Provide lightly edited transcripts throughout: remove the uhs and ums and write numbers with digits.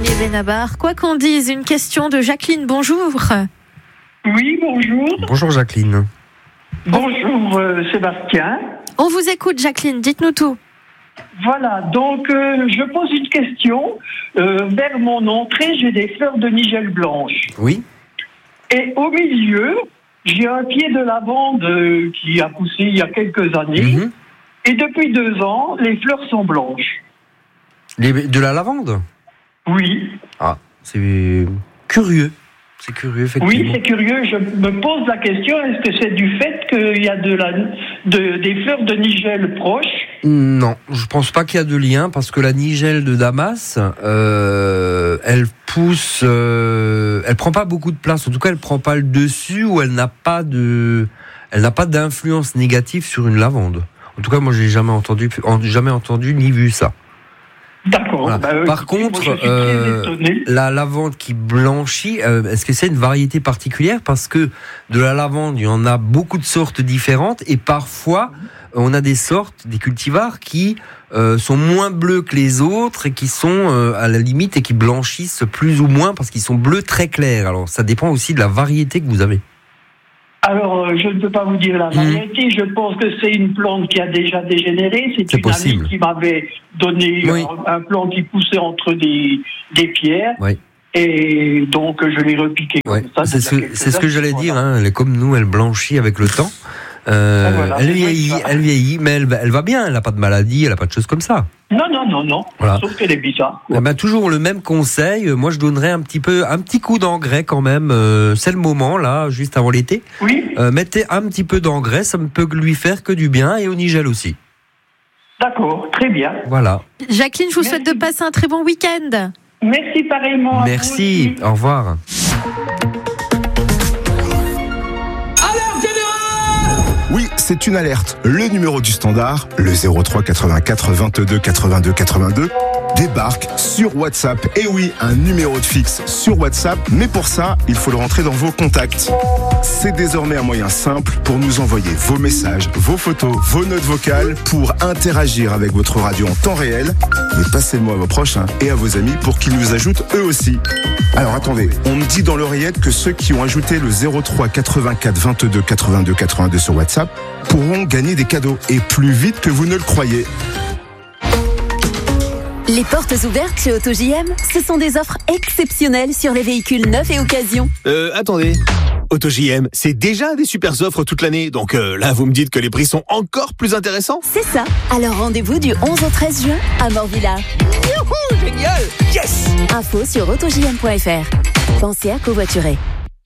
Fournier Benabar. Quoi qu'on dise, une question de Jacqueline. Bonjour. Oui, bonjour. Bonjour Jacqueline. Bonjour Sébastien. On vous écoute Jacqueline, dites-nous tout. Voilà, donc je pose une question. Vers mon entrée, j'ai des fleurs de nigelle blanche. Oui. Et au milieu, j'ai un pied de lavande qui a poussé il y a quelques années. Mm-hmm. Et depuis 2 ans, les fleurs sont blanches. De la lavande ? Oui. Ah, c'est curieux. C'est curieux, effectivement. Oui, c'est curieux. Je me pose la question, est-ce que c'est du fait qu'il y a des fleurs de nigelle proches ? Non, je pense pas qu'il y a de lien, parce que la nigelle de Damas, elle pousse... elle prend pas beaucoup de place. En tout cas, elle prend pas le dessus, ou elle n'a pas d'influence négative sur une lavande. En tout cas, moi, j'ai jamais entendu ni vu ça. D'accord. Voilà. Par contre, la lavande qui blanchit, est-ce que c'est une variété particulière ? Parce que de la lavande, il y en a beaucoup de sortes différentes, et parfois, on a des cultivars qui sont moins bleus que les autres, et qui sont à la limite, et qui blanchissent plus ou moins, parce qu'ils sont bleus très clairs. Alors, ça dépend aussi de la variété que vous avez. Alors, je ne peux pas vous dire la variété. Je pense que c'est une plante qui a déjà dégénéré. C'est une possible. amie qui m'avait donné un plant qui poussait entre des pierres. Oui. Et donc, je l'ai repiqué comme ça. C'est ce que j'allais dire. Hein. Elle est comme nous, elle blanchit avec le temps. Voilà, elle vieillit, mais elle va bien. Elle n'a pas de maladie, elle n'a pas de choses comme ça. Non. Voilà. Sauf qu'elle est bizarre. Toujours le même conseil. Moi, je donnerais un petit coup d'engrais quand même. C'est le moment là, juste avant l'été. Oui. Mettez un petit peu d'engrais, ça ne peut lui faire que du bien, et au nigel aussi. D'accord, très bien. Voilà. Jacqueline, je vous souhaite de passer un très bon week-end. Merci pareillement. Merci. Au revoir. Oui, c'est une alerte. Le numéro du standard, le 03 84 22 82 82, débarque sur WhatsApp. Et oui, un numéro de fixe sur WhatsApp, mais pour ça, il faut le rentrer dans vos contacts. C'est désormais un moyen simple pour nous envoyer vos messages, vos photos, vos notes vocales, pour interagir avec votre radio en temps réel. Mais passez-le moi à vos proches et à vos amis pour qu'ils nous ajoutent eux aussi. Alors attendez, on me dit dans l'oreillette que ceux qui ont ajouté le 03 84 22 82 82 sur WhatsApp pourront gagner des cadeaux, et plus vite que vous ne le croyez. Les portes ouvertes chez AutoJM, ce sont des offres exceptionnelles sur les véhicules neufs et occasion. Attendez. AutoJM, c'est déjà des super offres toute l'année, donc là vous me dites que les prix sont encore plus intéressants ? C'est ça. Alors rendez-vous du 11 au 13 juin à Morvillard. Youhou, génial. Yes. Info sur autojm.fr. Pensez à covoiturer.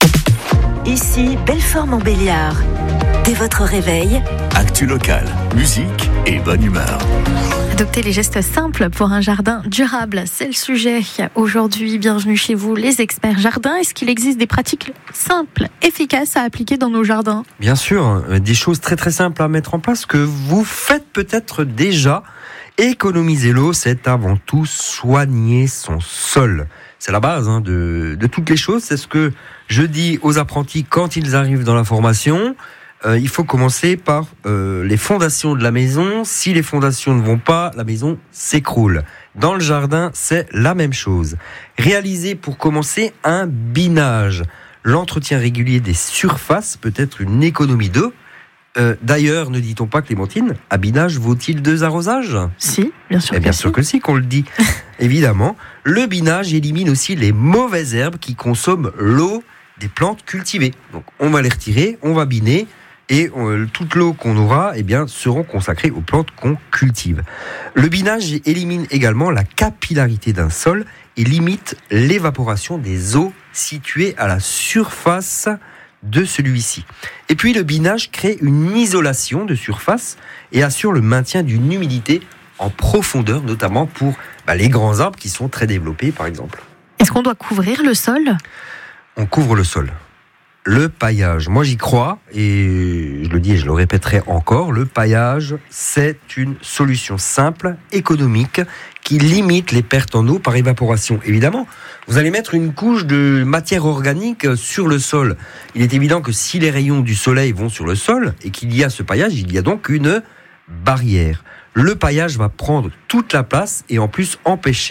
Ici Belfort-Montbéliard. Dès votre réveil, actu local, musique et bonne humeur. Adopter les gestes simples pour un jardin durable, c'est le sujet aujourd'hui. Bienvenue chez vous, les experts jardins. Est-ce qu'il existe des pratiques simples, efficaces à appliquer dans nos jardins ? Bien sûr, des choses très très simples à mettre en place que vous faites peut-être déjà. Économiser l'eau, c'est avant tout soigner son sol. C'est la base de toutes les choses. C'est ce que je dis aux apprentis quand ils arrivent dans la formation. Il faut commencer par les fondations de la maison. Si les fondations ne vont pas, la maison s'écroule. Dans le jardin, c'est la même chose. Réaliser pour commencer un binage. L'entretien régulier des surfaces peut être une économie d'eau. D'ailleurs, ne dit-on pas, Clémentine, à binage vaut-il 2 arrosages ? Si, bien sûr. Bien sûr que si, qu'on le dit. Évidemment, le binage élimine aussi les mauvaises herbes qui consomment l'eau des plantes cultivées. Donc, on va les retirer, on va biner, et toute l'eau qu'on aura, seront consacrées aux plantes qu'on cultive. Le binage élimine également la capillarité d'un sol et limite l'évaporation des eaux situées à la surface de celui-ci. Et puis le binage crée une isolation de surface et assure le maintien d'une humidité en profondeur, notamment pour les grands arbres qui sont très développés, par exemple. Est-ce qu'on doit couvrir le sol ? On couvre le sol. Le paillage, moi j'y crois, et je le dis et je le répéterai encore, le paillage, c'est une solution simple, économique, qui limite les pertes en eau par évaporation. Évidemment, vous allez mettre une couche de matière organique sur le sol. Il est évident que si les rayons du soleil vont sur le sol, et qu'il y a ce paillage, il y a donc une barrière. Le paillage va prendre toute la place, et en plus empêcher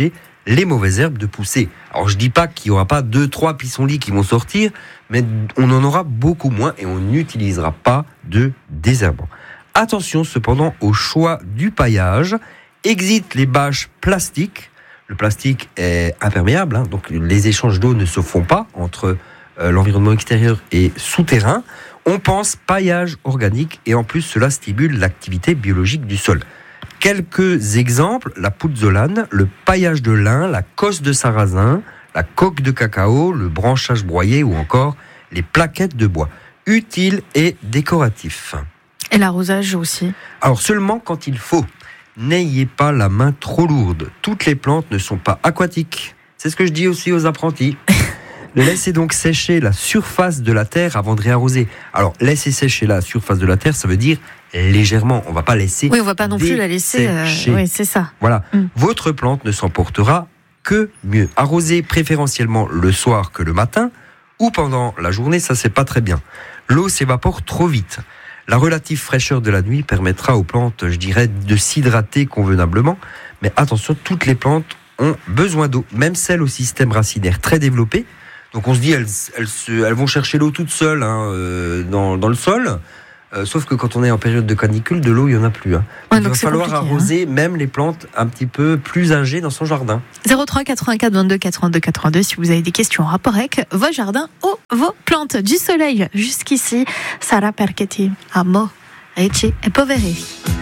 les mauvaises herbes de pousser. Alors je dis pas qu'il n'y aura pas 2-3 pissenlits qui vont sortir, mais on en aura beaucoup moins et on n'utilisera pas de désherbant. Attention cependant au choix du paillage. Exit les bâches plastiques. Le plastique est imperméable, donc les échanges d'eau ne se font pas entre l'environnement extérieur et souterrain. On pense paillage organique et en plus cela stimule l'activité biologique du sol. Quelques exemples, la pouzzolane, le paillage de lin, la cosse de sarrasin, la coque de cacao, le branchage broyé ou encore les plaquettes de bois. Utiles et décoratifs. Et l'arrosage aussi. Alors seulement quand il faut. N'ayez pas la main trop lourde. Toutes les plantes ne sont pas aquatiques. C'est ce que je dis aussi aux apprentis. Laissez donc sécher la surface de la terre avant de réarroser. Alors, laisser sécher la surface de la terre, ça veut dire légèrement. On ne va pas laisser. Oui, on ne va pas non plus la laisser. Oui, c'est ça. Voilà. Votre plante ne s'en portera que mieux. Arroser préférentiellement le soir que le matin ou pendant la journée, ça c'est pas très bien. L'eau s'évapore trop vite. La relative fraîcheur de la nuit permettra aux plantes, je dirais, de s'hydrater convenablement. Mais attention, toutes les plantes ont besoin d'eau, même celles au système racinaire très développé. Donc on se dit, elles vont chercher l'eau toutes seules dans le sol. Sauf que quand on est en période de canicule, de l'eau, il n'y en a plus. Il va falloir arroser même les plantes un petit peu plus âgées dans son jardin. 03 84 22 82 82 si vous avez des questions en rapport avec vos jardins ou vos plantes. Du soleil jusqu'ici, Sara Perchetti, Amo, Ricci et Poveri.